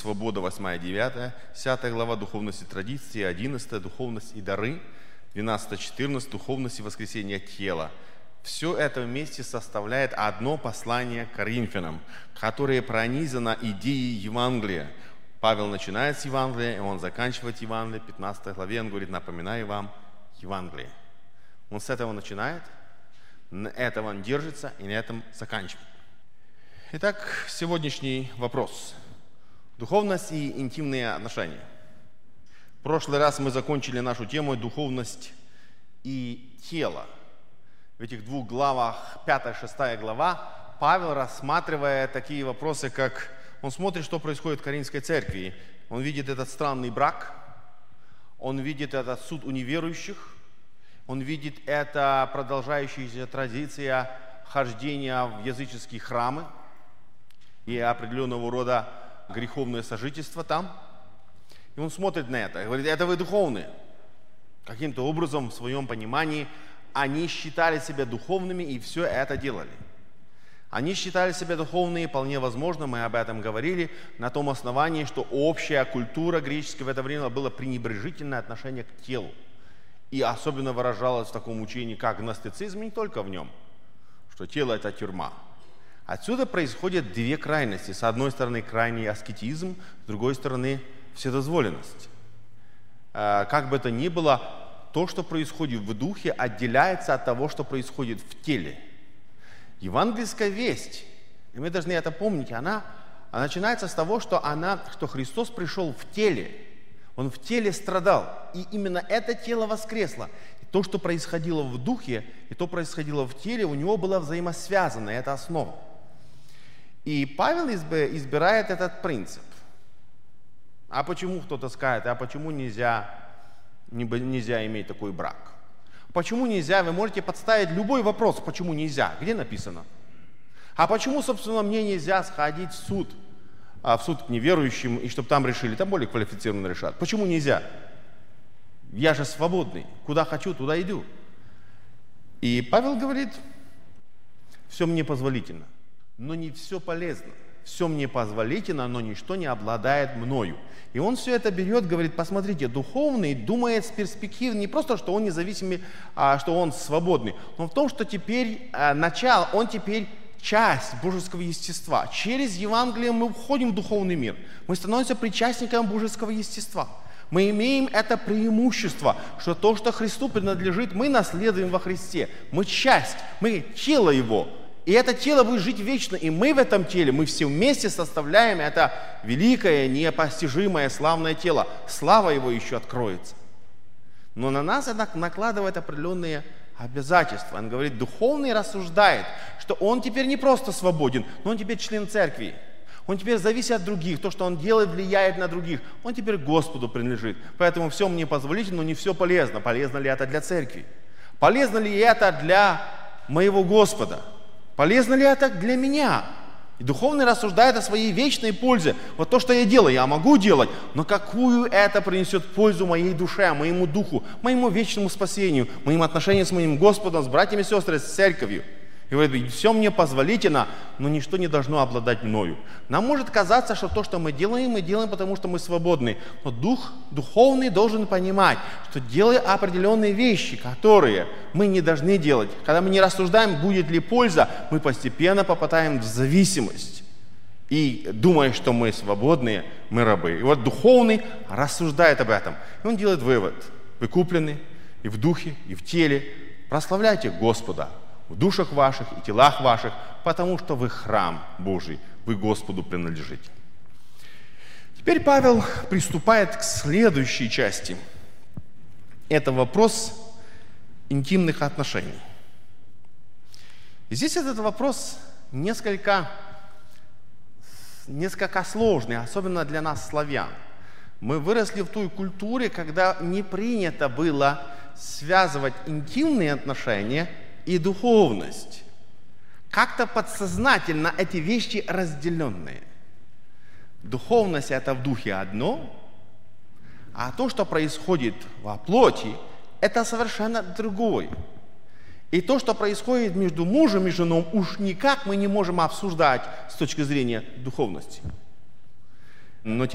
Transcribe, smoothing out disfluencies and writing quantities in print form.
свобода, 8-9, 10 глава духовность и традиции, 11 духовность и дары, 12-14 духовность и воскресение тела. Все это вместе составляет одно послание Коринфянам, которое пронизано идеей Евангелия. Павел начинает с Евангелия, и он заканчивает Евангелие, 15 главе, он говорит: напоминаю вам Евангелие. Он с этого начинает, на этом он держится и на этом заканчивает. Итак, сегодняшний вопрос. Духовность и интимные отношения. В прошлый раз мы закончили нашу тему «Духовность и тело». В этих двух главах, 5-6 глава, Павел, рассматривая такие вопросы, как он смотрит, что происходит в Коринфской церкви. Он видит этот странный брак, он видит этот суд у неверующих, он видит это продолжающаяся традиция хождения в языческие храмы и определенного рода греховное сожительство там. И он смотрит на это и говорит: это вы духовные. Каким-то образом, в своем понимании, они считали себя духовными и все это делали. Они считали себя духовными, вполне возможно, мы об этом говорили, на том основании, что общая культура греческая в это время было пренебрежительное отношение к телу. И особенно выражалось в таком учении, как гностицизм, не только в нем, что тело – это тюрьма. Отсюда происходят две крайности. С одной стороны, крайний аскетизм, с другой стороны, вседозволенность. Как бы то ни было, то, что происходит в духе, отделяется от того, что происходит в теле. Евангельская весть, и мы должны это помнить, она начинается с того, что Христос пришел в теле. Он в теле страдал, и именно это тело воскресло. И то, что происходило в духе, и то происходило в теле, у него было взаимосвязано, это основа. И Павел избирает этот принцип. А почему кто-то скажет, а почему нельзя иметь такой брак? Почему нельзя? Вы можете подставить любой вопрос, почему нельзя. Где написано? А почему, собственно, мне нельзя сходить в суд к неверующим, и чтобы там решили? Там более квалифицированно решат. Почему нельзя? Я же свободный. Куда хочу, туда иду. И Павел говорит: все мне позволительно, но не все полезно. Все мне позволительно, но ничто не обладает мною. И он все это берет, говорит: посмотрите, духовный думает с перспективы не просто, что он независимый, а что он свободный, но в том, что теперь он теперь часть божеского естества. Через Евангелие мы входим в духовный мир. Мы становимся причастниками божеского естества. Мы имеем это преимущество, что то, что Христу принадлежит, мы наследуем во Христе. Мы часть, мы тело Его. И это тело будет жить вечно, и мы в этом теле, мы все вместе составляем это великое, непостижимое, славное тело. Слава Его еще откроется. Но на нас это накладывает определенные обязательства. Он говорит, духовный рассуждает, что он теперь не просто свободен, но он теперь член церкви. Он теперь зависит от других. То, что он делает, влияет на других. Он теперь Господу принадлежит. Поэтому все мне позволительно, но не все полезно. Полезно ли это для церкви? Полезно ли это для моего Господа? Полезно ли это для меня? И духовный рассуждает о своей вечной пользе. Вот то, что я делаю, я могу делать, но какую это принесет пользу моей душе, моему духу, моему вечному спасению, моим отношениям с моим Господом, с братьями и сестрами, с церковью. И говорит, все мне позволительно, но ничто не должно обладать мною. Нам может казаться, что то, что мы делаем, потому что мы свободны. Но духовный должен понимать, что делая определенные вещи, которые мы не должны делать, когда мы не рассуждаем, будет ли польза, мы постепенно попадаем в зависимость. И думая, что мы свободные, мы рабы. И вот духовный рассуждает об этом. И он делает вывод. Вы куплены и в духе, и в теле. Прославляйте Господа в душах ваших и телах ваших, потому что вы храм Божий, вы Господу принадлежите. Теперь Павел приступает к следующей части. Это вопрос интимных отношений. И здесь этот вопрос несколько сложный, особенно для нас, славян. Мы выросли в той культуре, когда не принято было связывать интимные отношения и духовность. Как-то подсознательно эти вещи разделенные. Духовность – это в духе одно, а то, что происходит во плоти, это совершенно другое. И то, что происходит между мужем и женой, уж никак мы не можем обсуждать с точки зрения духовности. Но